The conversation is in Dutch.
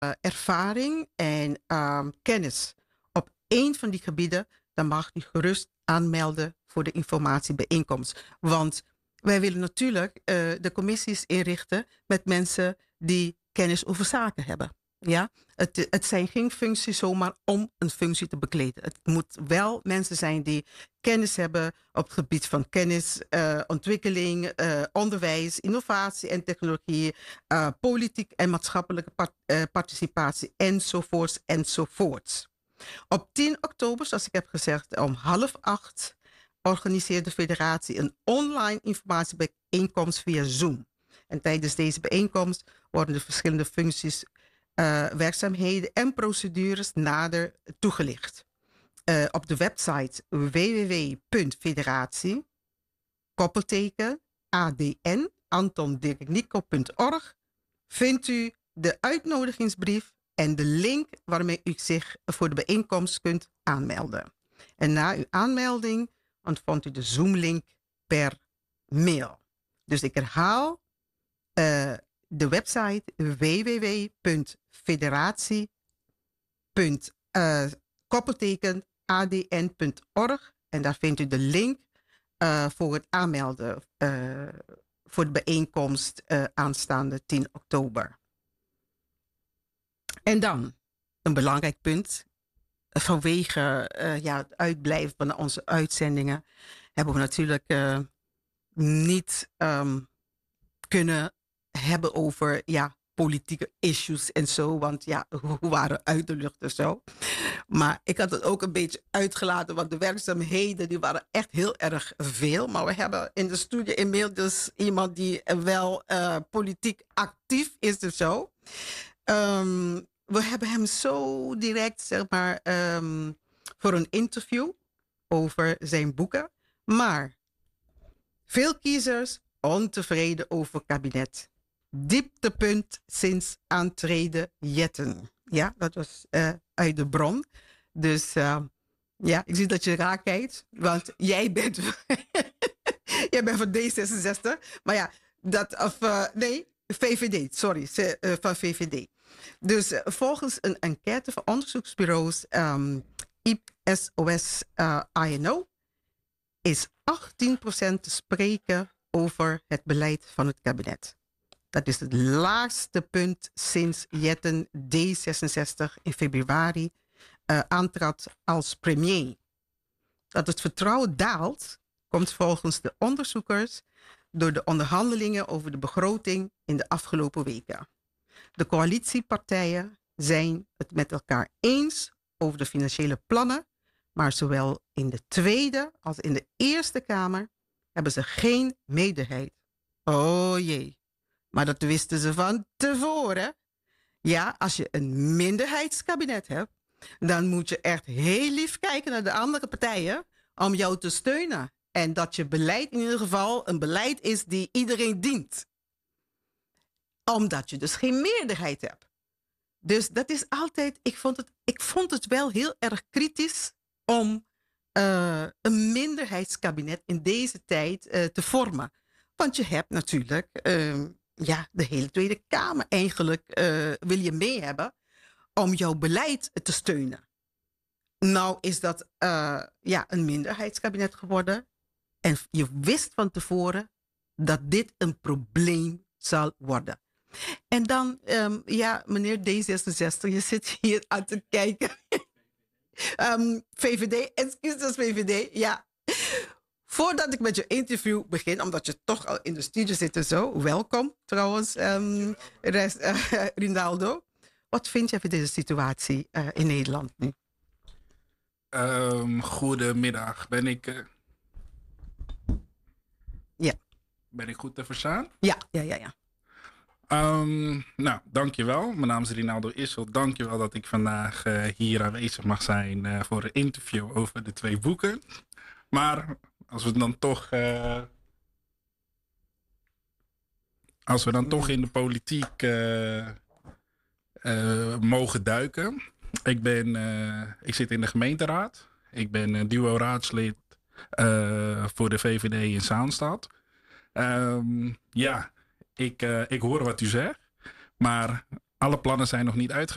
ervaring en kennis op één van die gebieden, dan mag u gerust aanmelden voor de informatiebijeenkomst. Want wij willen natuurlijk de commissies inrichten met mensen die kennis over zaken hebben. Ja? Het zijn geen functies zomaar om een functie te bekleden. Het moet wel mensen zijn die kennis hebben op het gebied van kennis, ontwikkeling, onderwijs, innovatie en technologie, politiek en maatschappelijke participatie, enzovoorts, enzovoorts. Op 10 oktober, zoals ik heb gezegd, om 7:30 organiseert de federatie een online informatiebijeenkomst via Zoom. En tijdens deze bijeenkomst worden de verschillende functies, werkzaamheden en procedures nader toegelicht. Op de website www.federatie, ADN, antondierknico.org, vindt u de uitnodigingsbrief en de link waarmee u zich voor de bijeenkomst kunt aanmelden. En na uw aanmelding ontvangt u de Zoom-link per mail. Dus ik herhaal de website www.federatie.adn.org en daar vindt u de link voor het aanmelden voor de bijeenkomst aanstaande 10 oktober. En dan een belangrijk punt. Vanwege het uitblijven van onze uitzendingen hebben we natuurlijk niet kunnen hebben over politieke issues en zo. Want we waren uit de lucht en zo. Maar ik had het ook een beetje uitgelaten, want de werkzaamheden die waren echt heel erg veel. Maar we hebben in de studio inmiddels iemand die wel politiek actief is en zo. We hebben hem zo direct, zeg maar, voor een interview over zijn boeken. Maar veel kiezers ontevreden over het kabinet. Dieptepunt sinds aantreden Jetten. Ja, dat was uit de bron. Dus ik zie dat je raar kijkt. Want jij bent, jij bent van D66. Maar VVD. Sorry, van VVD. Dus volgens een enquête van onderzoeksbureaus IPSOS INO is 18% te spreken over het beleid van het kabinet. Dat is het laagste punt sinds Jetten D66 in februari aantrad als premier. Dat het vertrouwen daalt, komt volgens de onderzoekers door de onderhandelingen over de begroting in de afgelopen weken. De coalitiepartijen zijn het met elkaar eens over de financiële plannen, maar zowel in de Tweede als in de Eerste Kamer hebben ze geen meerderheid. Oh jee, maar dat wisten ze van tevoren. Ja, als je een minderheidskabinet hebt, dan moet je echt heel lief kijken naar de andere partijen om jou te steunen. En dat je beleid in ieder geval een beleid is die iedereen dient. Omdat je dus geen meerderheid hebt. Dus dat is altijd, ik vond het wel heel erg kritisch om een minderheidskabinet in deze tijd te vormen. Want je hebt natuurlijk de hele Tweede Kamer eigenlijk wil je mee hebben om jouw beleid te steunen. Nou is dat een minderheidskabinet geworden. En je wist van tevoren dat dit een probleem zal worden. En dan, meneer D66, je zit hier aan te kijken. VVD, excuses VVD, ja. Voordat ik met je interview begin, omdat je toch al in de studio zit en zo. Welkom trouwens, Rinaldo. Wat vind jij van deze situatie in Nederland nu? Goedemiddag. Ben ik goed te verstaan? Ja. Dankjewel. Mijn naam is Rinaldo Issel. Dankjewel dat ik vandaag hier aanwezig mag zijn voor een interview over de 2 boeken. Maar als we dan toch in de politiek mogen duiken. Ik zit in de gemeenteraad. Ik ben duo-raadslid voor de VVD in Zaanstad. Ik hoor wat u zegt, maar alle plannen zijn nog niet uitgewerkt.